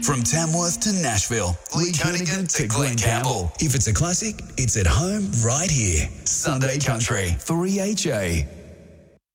From Tamworth to Nashville, Lee Kernaghan to Glenn Campbell. If it's a classic, it's at home right here. Sunday Country, 3HA.